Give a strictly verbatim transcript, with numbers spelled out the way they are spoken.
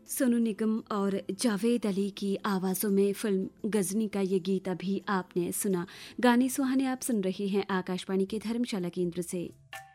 सोनू निगम और जावेद अली की आवाज़ों में फिल्म गजनी का ये गीत अभी आपने सुना। गाने सुहाने आप सुन रही हैं आकाशवाणी के धर्मशाला केंद्र से।